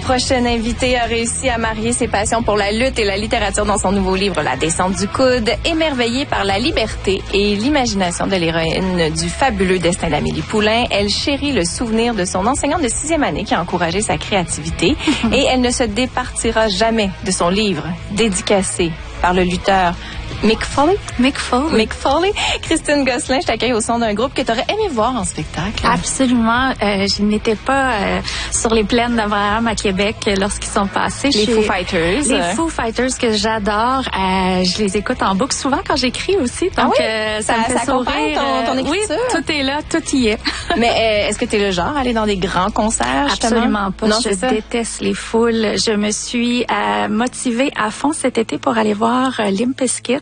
prochaine invitée a réussi à marier ses passions pour la lutte et la littérature dans son nouveau livre La descente du coude. Émerveillée par la liberté et l'imagination de l'héroïne du fabuleux destin d'Amélie Poulain, elle chérit le souvenir de son enseignante de 6e année qui a encouragé sa créativité et elle ne se départira jamais de son livre dédicacé par le lutteur Mick Foley. Christine Gosselin, je t'accueille au son d'un groupe que tu aurais aimé voir en spectacle. Absolument. Je n'étais pas sur les plaines d'Abraham à Québec lorsqu'ils sont passés. Les Foo Fighters. Les Foo Fighters que j'adore. Je les écoute en boucle souvent quand j'écris aussi. Donc, ça me fait sourire. Ton écriture? Oui, tout est là, tout y est. Mais est-ce que tu es le genre à aller dans des grands concerts? Absolument pas. Non, je déteste les foules. Je me suis motivée à fond cet été pour aller voir Limp Bizkit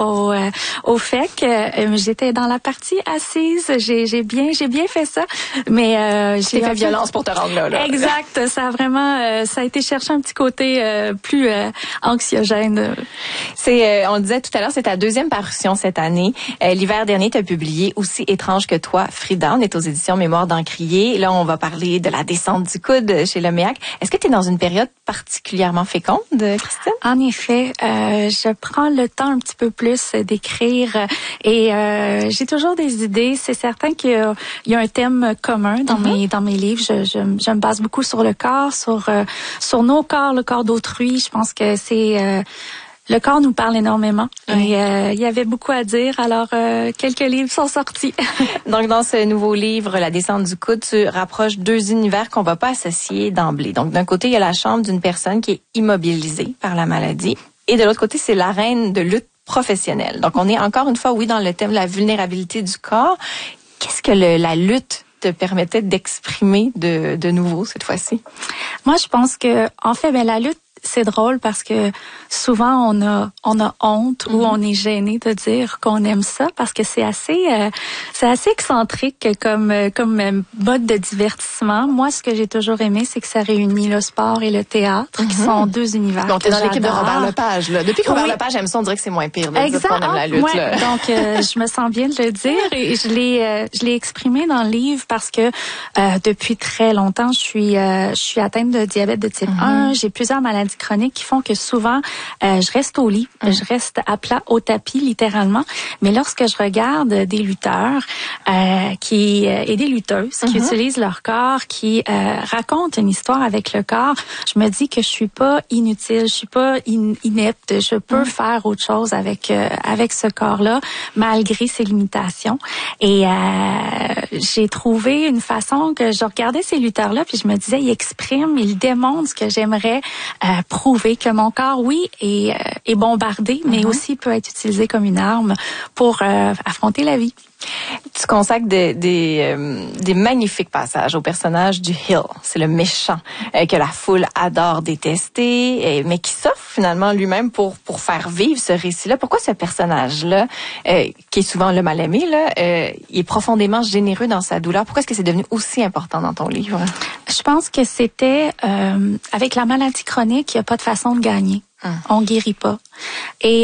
au FEC. J'étais dans la partie assise. J'ai bien fait ça. Mais j'ai fait violence pour te rendre là. Exact. Ça a vraiment, ça a été chercher un petit côté plus anxiogène. On le disait tout à l'heure, c'est ta 2e parution cette année. L'hiver dernier, tu as publié Aussi étrange que toi, Frida. On est aux éditions Mémoire d'Encrier. Là, on va parler de la descente du coude chez Leméac. Est-ce que tu es dans une période particulièrement féconde, Christine? En effet, je prends le temps un petit peu plus d'écrire et j'ai toujours des idées. C'est certain qu'il y a un thème commun dans mes livres. Je me base beaucoup sur le corps, sur nos corps, le corps d'autrui. Je pense que c'est le corps nous parle énormément. Oui. Et il y avait beaucoup à dire. Alors, quelques livres sont sortis. Donc, dans ce nouveau livre, La descente du coude, tu rapproches 2 univers qu'on va pas associer d'emblée. Donc, d'un côté, il y a la chambre d'une personne qui est immobilisée par la maladie. Et de l'autre côté, c'est l'arène de lutte professionnelle. Donc, on est encore une fois, dans le thème de la vulnérabilité du corps. Qu'est-ce que la lutte te permettait d'exprimer de nouveau cette fois-ci? Moi, je pense que, en fait, la lutte, c'est drôle parce que souvent on a honte ou on est gêné de dire qu'on aime ça parce que c'est assez excentrique comme mode de divertissement. Moi, ce que j'ai toujours aimé, c'est que ça réunit le sport et le théâtre, qui sont 2 univers. Donc, t'es dans l'équipe de Robert Lepage, là. Depuis que Robert Lepage aime ça, on dirait que c'est moins pire de dire qu'on aime la lutte. Là. Donc, je me sens bien de le dire et je l'ai exprimé dans le livre parce que depuis très longtemps, je suis atteinte de diabète de type 1. J'ai plusieurs maladies chroniques qui font que souvent je reste au lit, je reste à plat au tapis littéralement. Mais lorsque je regarde des lutteurs et des lutteuses qui utilisent leur corps, qui racontent une histoire avec le corps, je me dis que je suis pas inutile, je suis pas inepte, je peux faire autre chose avec ce corps-là malgré ses limitations. Et j'ai trouvé une façon que je regardais ces lutteurs-là puis je me disais ils expriment, ils démontrent ce que j'aimerais prouver que mon corps, oui, est bombardé, mais aussi peut être utilisé comme une arme pour affronter la vie. Tu consacres des magnifiques passages au personnage du Hill. C'est le méchant que la foule adore détester, mais qui s'offre finalement lui-même pour faire vivre ce récit-là. Pourquoi ce personnage-là, qui est souvent le mal-aimé, il est profondément généreux dans sa douleur? Pourquoi est-ce que c'est devenu aussi important dans ton livre? Je pense que c'était avec la maladie chronique, il n'y a pas de façon de gagner. On guérit pas. Et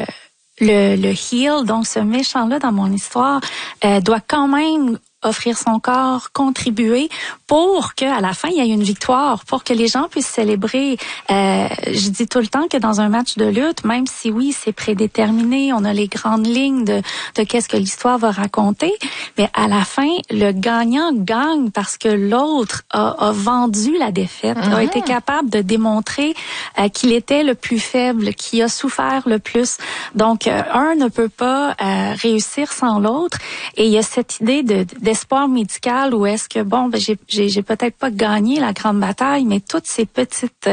le heel, donc ce méchant-là dans mon histoire, doit quand même offrir son corps, contribuer pour que à la fin il y ait une victoire, pour que les gens puissent célébrer. Je dis tout le temps que dans un match de lutte, même si oui c'est prédéterminé, on a les grandes lignes de qu'est-ce que l'histoire va raconter, mais à la fin le gagnant gagne parce que l'autre a vendu la défaite, a été capable de démontrer qu'il était le plus faible, qui a souffert le plus. Donc un ne peut pas réussir sans l'autre, et il y a cette idée d'espoir médical où est-ce que j'ai peut-être pas gagné la grande bataille, mais toutes ces petites